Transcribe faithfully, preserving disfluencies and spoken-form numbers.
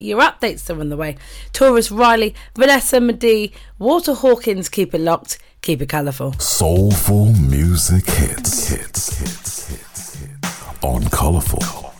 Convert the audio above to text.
Your updates are on the way. Taurus, Riley, Vanessa, Medee, Walter Hawkins, keep it locked, keep it colourful. Soulful music hits, hits, hits, hits, hits on Colourful.